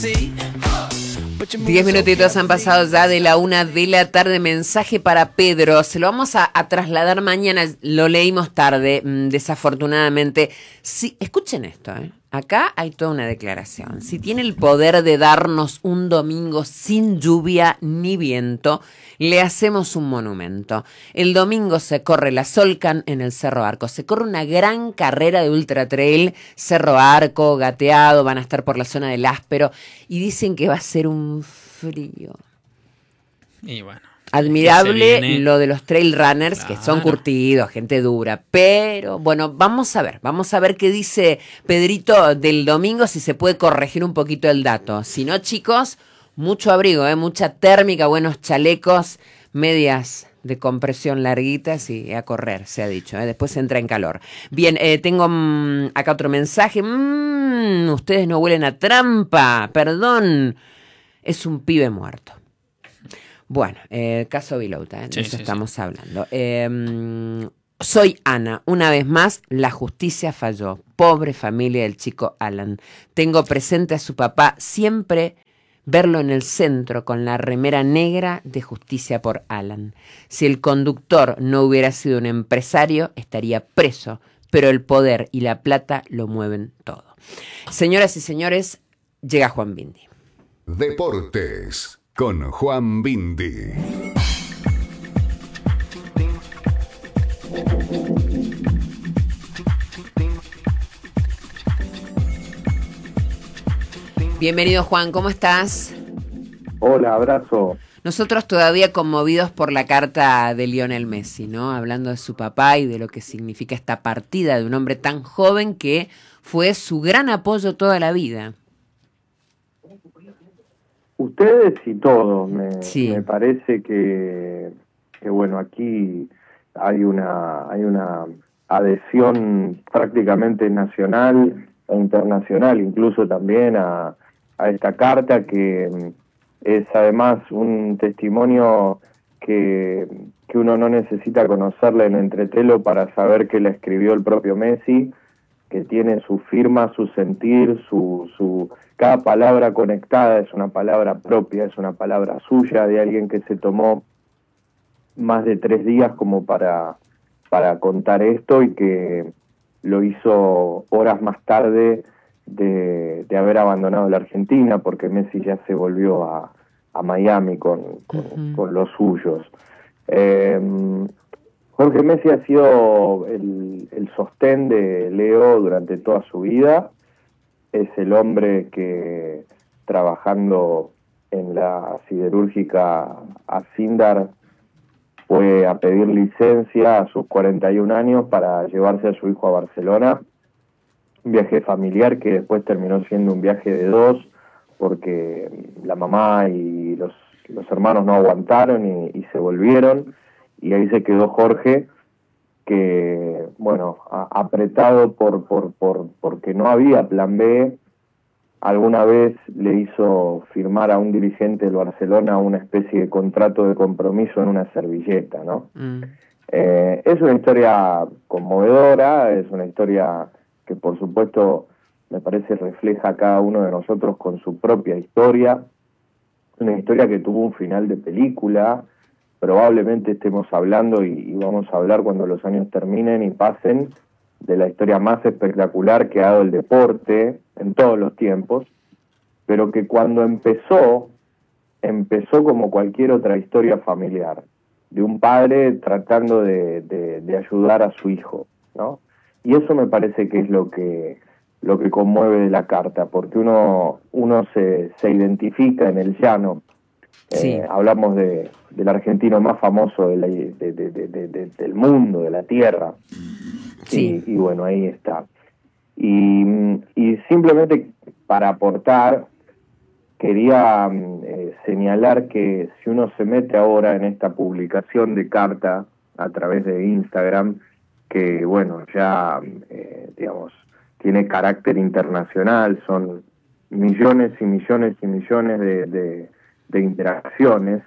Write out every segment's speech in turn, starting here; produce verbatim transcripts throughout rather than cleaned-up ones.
Diez minutitos han pasado ya de la una de la tarde. Mensaje para Pedro. Se lo vamos a, a trasladar mañana. Lo leímos tarde, mmm, desafortunadamente. Sí, escuchen esto, ¿eh? Acá hay toda una declaración. Si tiene el poder de darnos un domingo sin lluvia ni viento, le hacemos un monumento. El domingo se corre la Solcan en el Cerro Arco. Se corre una gran carrera de ultra trail, Cerro Arco, gateado, van a estar por la zona del Áspero y dicen que va a ser un frío. Y bueno. Admirable viene... lo de los trail runners, claro, que son curtidos, gente dura. Pero, bueno, vamos a ver. Vamos a ver qué dice Pedrito del domingo, si se puede corregir un poquito el dato. Si no, chicos, mucho abrigo, ¿eh? Mucha térmica, buenos chalecos, medias de compresión larguitas y a correr, se ha dicho. ¿eh? Después se entra en calor. Bien, eh, tengo mmm, acá otro mensaje. Mmm, ustedes no huelen a trampa. Perdón. Es un pibe muerto. Bueno, eh, caso Vilauta, ¿eh? de sí, eso sí, estamos sí. hablando. Eh, soy Ana. Una vez más, la justicia falló. Pobre familia del chico Alan. Tengo presente a su papá, siempre verlo en el centro con la remera negra de Justicia por Alan. Si el conductor no hubiera sido un empresario, estaría preso, pero el poder y la plata lo mueven todo. Señoras y señores, llega Juan Bindi. Deportes con Juan Bindi. Bienvenido, Juan, ¿cómo estás? Hola, abrazo. Nosotros todavía conmovidos por la carta de Lionel Messi, ¿no? Hablando de su papá y de lo que significa esta partida de un hombre tan joven que fue su gran apoyo toda la vida. Ustedes y todos, me, sí. me parece que, que bueno, aquí hay una hay una adhesión prácticamente nacional e internacional, incluso también a, a esta carta, que es además un testimonio que, que uno no necesita conocerla en entretelo para saber que la escribió el propio Messi, que tiene su firma, su sentir, su, su cada palabra conectada es una palabra propia, es una palabra suya, de alguien que se tomó más de tres días como para, para contar esto y que lo hizo horas más tarde de, de haber abandonado la Argentina, porque Messi ya se volvió a, a Miami con, con, uh-huh. con los suyos. Eh, Jorge Messi ha sido el, el sostén de Leo durante toda su vida. Es el hombre que, trabajando en la siderúrgica Asindar, fue a pedir licencia a sus cuarenta y un años para llevarse a su hijo a Barcelona. Un viaje familiar que después terminó siendo un viaje de dos, porque la mamá y los, los hermanos no aguantaron y, y se volvieron. Y ahí se quedó Jorge, que, bueno, a, apretado por, por, por porque no había plan B, alguna vez le hizo firmar a un dirigente del Barcelona una especie de contrato de compromiso en una servilleta, ¿no? Mm. Eh, es una historia conmovedora, es una historia que, por supuesto, me parece refleja a cada uno de nosotros con su propia historia. Una historia que tuvo un final de película. Probablemente estemos hablando, y, y vamos a hablar cuando los años terminen y pasen, de la historia más espectacular que ha dado el deporte en todos los tiempos, pero que cuando empezó, empezó como cualquier otra historia familiar, de un padre tratando de, de, de ayudar a su hijo, ¿no? Y eso me parece que es lo que, lo que conmueve de la carta, porque uno, uno se, se identifica en el llano. Sí. Eh, hablamos de, del argentino más famoso de la, de, de, de, de, de, del mundo, de la tierra. Sí. Y, y bueno, ahí está. Y, y simplemente para aportar, quería eh, señalar que si uno se mete ahora en esta publicación de carta a través de Instagram, que bueno, ya, eh, digamos, tiene carácter internacional, son millones y millones y millones de... de de interacciones,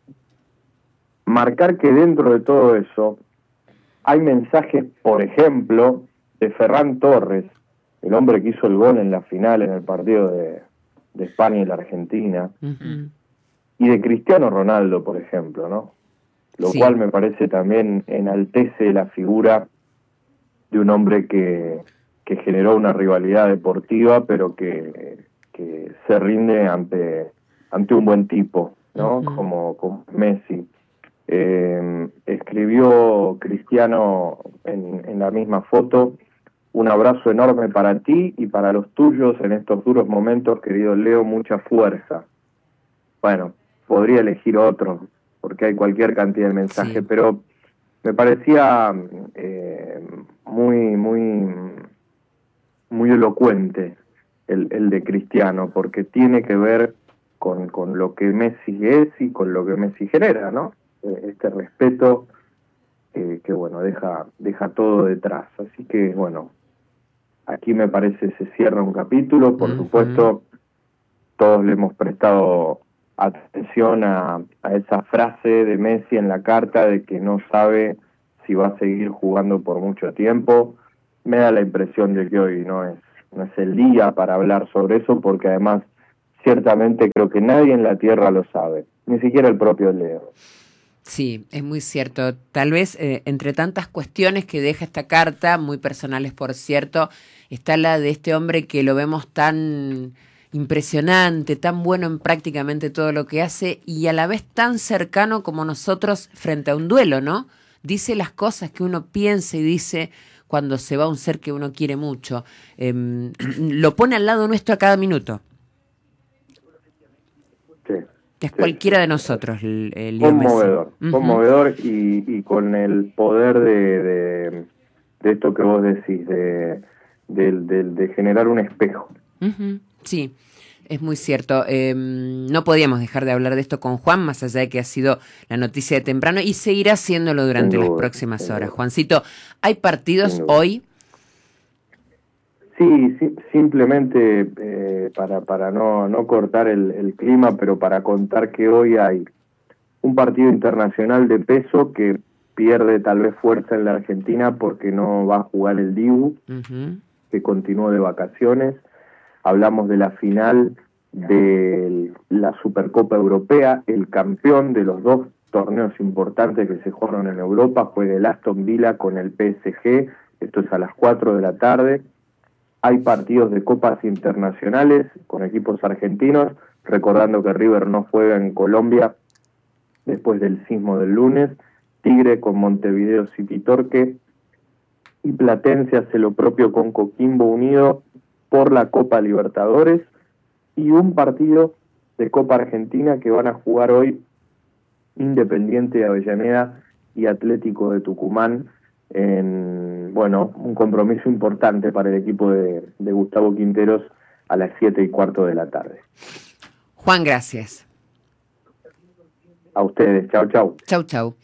marcar que dentro de todo eso hay mensajes, por ejemplo, de Ferran Torres, el hombre que hizo el gol en la final en el partido de, de España y la Argentina, Ujú. y de Cristiano Ronaldo, por ejemplo, ¿no? Lo Sí. cual me parece también enaltece la figura de un hombre que, que generó una rivalidad deportiva, pero que, que se rinde ante, ante un buen tipo, ¿no? Ujú. Como, como Messi. Eh, escribió Cristiano en, en la misma foto: un abrazo enorme para ti y para los tuyos en estos duros momentos, querido Leo, mucha fuerza. Bueno, podría elegir otro, porque hay cualquier cantidad de mensajes, Sí. pero me parecía eh, muy, muy, muy elocuente el, el de Cristiano, porque tiene que ver con, con lo que Messi es y con lo que Messi genera, ¿no? Eh, Este respeto eh, que, bueno, deja, deja todo detrás. Así que, bueno, aquí me parece se cierra un capítulo. Por Ujú. supuesto, todos le hemos prestado atención a, a esa frase de Messi en la carta de que no sabe si va a seguir jugando por mucho tiempo. Me da la impresión de que hoy no es, no es el día para hablar sobre eso, porque además ciertamente creo que nadie en la Tierra lo sabe, ni siquiera el propio Leo. Sí, es muy cierto. Tal vez eh, entre tantas cuestiones que deja esta carta, muy personales por cierto, está la de este hombre que lo vemos tan impresionante, tan bueno en prácticamente todo lo que hace y a la vez tan cercano como nosotros frente a un duelo, ¿no? Dice las cosas que uno piensa y dice cuando se va un ser que uno quiere mucho. Eh, lo pone al lado nuestro a cada minuto. Sí. Es Sí, cualquiera sí. de nosotros, el, el Leo Messi. Conmovedor, Ujú. conmovedor y, y con el poder de, de, de esto que vos decís, de, de, de, de generar un espejo. Ujú. Sí, es muy cierto. Eh, no podíamos dejar de hablar de esto con Juan, más allá de que ha sido la noticia de temprano y seguirá haciéndolo durante Sin las duda, próximas sin horas. duda. Juancito, ¿hay partidos Sin duda. hoy? Sí, sí, simplemente eh, para, para no, no cortar el, el clima, pero para contar que hoy hay un partido internacional de peso que pierde tal vez fuerza en la Argentina porque no va a jugar el Dibu, Ujú. que continuó de vacaciones. Hablamos de la final de la Supercopa Europea. El campeón de los dos torneos importantes que se jugaron en Europa fue el Aston Villa con el P S G. Esto es a las cuatro de la tarde. Hay partidos de copas internacionales con equipos argentinos, recordando que River no juega en Colombia después del sismo del lunes. Tigre con Montevideo City Torque, y Platense hace lo propio con Coquimbo Unido por la Copa Libertadores, y un partido de Copa Argentina que van a jugar hoy Independiente de Avellaneda y Atlético de Tucumán, en, bueno, un compromiso importante para el equipo de, de Gustavo Quinteros a las siete y cuarto de la tarde. Juan, gracias. A ustedes, chau, chau. Chau, chau.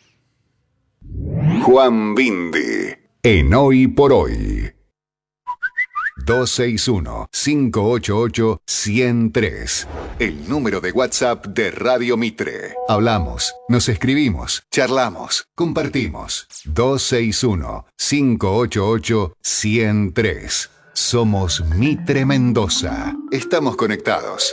Juan Bindi, en Hoy por Hoy. dos seis uno, cinco ocho ocho, uno cero tres. El número de WhatsApp de Radio Mitre. Hablamos, nos escribimos, charlamos, compartimos. dos seis uno, cinco ocho ocho, uno cero tres. Somos Mitre Mendoza. Estamos conectados.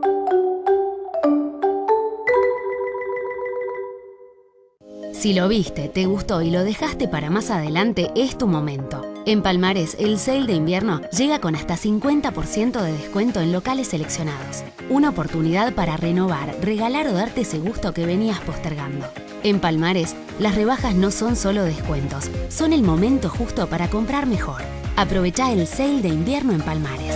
Si lo viste, te gustó y lo dejaste para más adelante, es tu momento. En Palmares, el sale de invierno llega con hasta cincuenta por ciento de descuento en locales seleccionados. Una oportunidad para renovar, regalar o darte ese gusto que venías postergando. En Palmares, las rebajas no son solo descuentos, son el momento justo para comprar mejor. Aprovechá el sale de invierno en Palmares.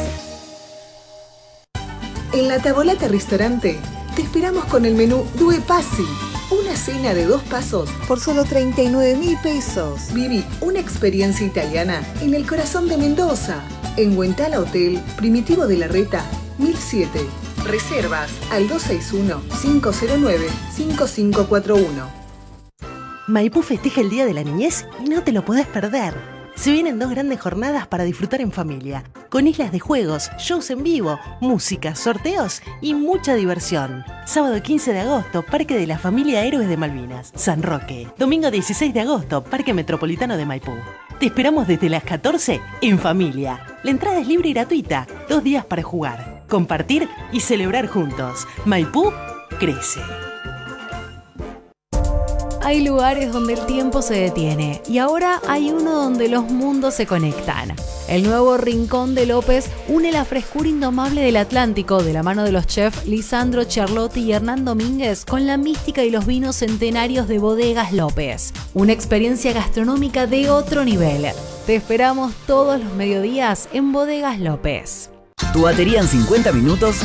En La Tavolata Restaurante te esperamos con el menú Due Passi. Una cena de dos pasos por solo treinta y nueve mil pesos. Viví una experiencia italiana en el corazón de Mendoza. En Huentala Hotel, Primitivo de la Reta, mil siete. Reservas al dos seis uno, cinco cero nueve, cinco cinco cuatro uno. Maipú festeja el Día de la Niñez y no te lo podés perder. Se vienen dos grandes jornadas para disfrutar en familia, con islas de juegos, shows en vivo, música, sorteos y mucha diversión. Sábado quince de agosto, Parque de la Familia Héroes de Malvinas, San Roque. Domingo dieciséis de agosto, Parque Metropolitano de Maipú. Te esperamos desde las catorce en familia. La entrada es libre y gratuita, dos días para jugar. compartir y celebrar juntos. Maipú crece. Hay lugares donde el tiempo se detiene y ahora hay uno donde los mundos se conectan. El nuevo Rincón de López une la frescura indomable del Atlántico de la mano de los chefs Lisandro Charlotti y Hernán Domínguez con la mística y los vinos centenarios de Bodegas López. Una experiencia gastronómica de otro nivel. Te esperamos todos los mediodías en Bodegas López. Tu batería en cincuenta minutos